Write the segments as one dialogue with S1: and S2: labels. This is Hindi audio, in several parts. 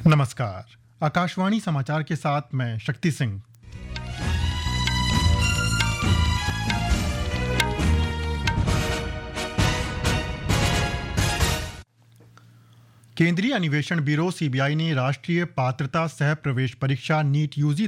S1: नमस्कार। आकाशवाणी समाचार के साथ मैं शक्ति सिंह। केंद्रीय अन्वेषण ब्यूरो सीबीआई ने राष्ट्रीय पात्रता सह प्रवेश परीक्षा नीट यूजी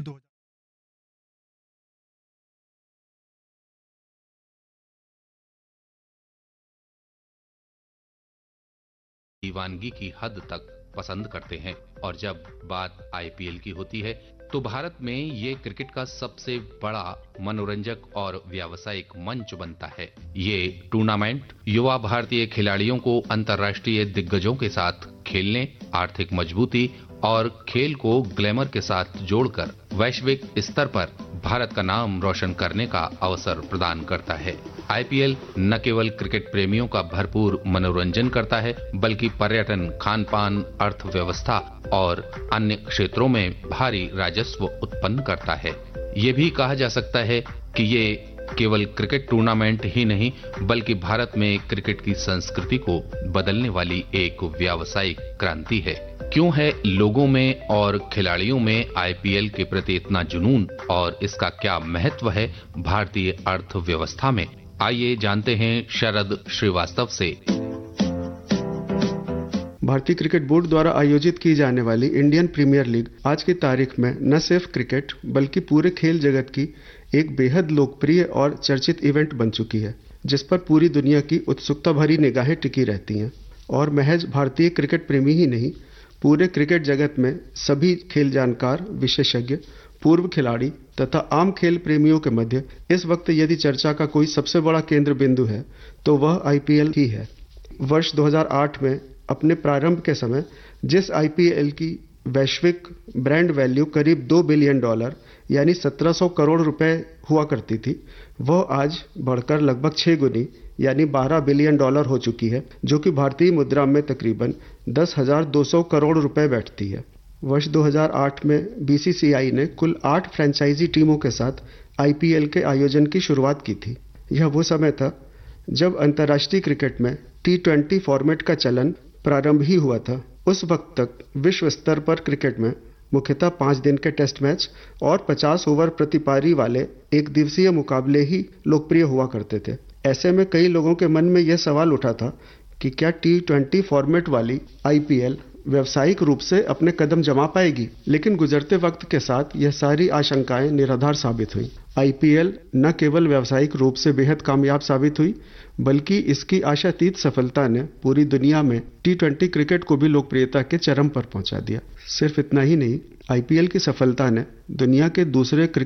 S2: दीवानगी की हद तक पसंद करते हैं और जब बात आईपीएल की होती है तो भारत में ये क्रिकेट का सबसे बड़ा मनोरंजक और व्यावसायिक मंच बनता है। ये टूर्नामेंट युवा भारतीय खिलाड़ियों को अंतर्राष्ट्रीय दिग्गजों के साथ खेलने, आर्थिक मजबूती और खेल को ग्लैमर के साथ जोड़कर वैश्विक स्तर पर भारत का नाम रोशन करने का अवसर प्रदान करता है। आईपीएल न केवल क्रिकेट प्रेमियों का भरपूर मनोरंजन करता है, बल्कि पर्यटन, खान-पान, अर्थव्यवस्था और अन्य क्षेत्रों में भारी राजस्व उत्पन्न करता है। ये भी कहा जा सकता है कि ये केवल क्रिकेट टूर्नामेंट ही नहीं, बल्कि भारत में क्रिकेट की संस्कृति को बदलने वाली एक व्यावसायिक क्रांति है। क्यों है लोगों में और खिलाड़ियों में आईपीएल के प्रति इतना जुनून और इसका क्या महत्व है भारतीय अर्थव्यवस्था में? आइए जानते हैं शरद श्रीवास्तव से।
S3: भारतीय क्रिकेट बोर्ड द्वारा आयोजित की जाने वाली इंडियन प्रीमियर लीग आज की तारीख में न सिर्फ क्रिकेट बल्कि पूरे खेल जगत की एक बेहद लोकप्रिय और चर्चित इवेंट बन चुकी है, जिस पर पूरी दुनिया की उत्सुकता भरी निगाहें टिकी रहती हैं। और महज भारतीय क्रिकेट प्रेमी ही नहीं, पूरे क्रिकेट जगत में सभी खेल जानकार, विशेषज्ञ, पूर्व खिलाड़ी तथा आम खेल प्रेमियों के मध्य इस वक्त यदि चर्चा का कोई सबसे बड़ा केंद्र बिंदु है तो वह आईपीएल ही है। वर्ष 2008 में अपने प्रारंभ के समय जिस आईपीएल की वैश्विक ब्रांड वैल्यू करीब $2 बिलियन यानी 1700 करोड़ रुपए हुआ करती थी, वह आज बढ़कर लगभग 6 गुनी यानी $12 बिलियन हो चुकी है, जो कि भारतीय मुद्रा में तकरीबन 10,200 करोड़ रुपए बैठती है। वर्ष 2008 में बीसीसीआई ने कुल 8 फ्रेंचाइजी टीमों के साथ आईपीएल के आयोजन की शुरुआत की थी। यह वो समय था जब अंतर्राष्ट्रीय क्रिकेट में T20 फॉर्मेट का चलन प्रारंभ ही हुआ था। उस वक्त तक विश्व स्तर पर क्रिकेट में मुख्यतः 5 दिन के टेस्ट मैच और 50 ओवर प्रति पारी वाले एक दिवसीय मुकाबले ही लोकप्रिय हुआ करते थे। ऐसे में कई लोगों के मन में यह सवाल उठा था कि क्या T20 फॉर्मेट वाली आईपीएल व्यावसायिक रूप से अपने कदम जमा पाएगी? लेकिन गुजरते वक्त के साथ यह सारी आशंकाएं निराधार साबित हुई। आईपीएल न केवल व्यावसायिक रूप से बेहद कामयाब साबित हुई, बल्कि इसकी आशातीत सफलता ने पूरी दुनिया में T20 क्रिकेट को भी लोकप्रियता के चरम पर पहुंचा दिया। सिर्फ इतना ही नहीं, आईपीएल की सफलता ने दुनिया के दूसरे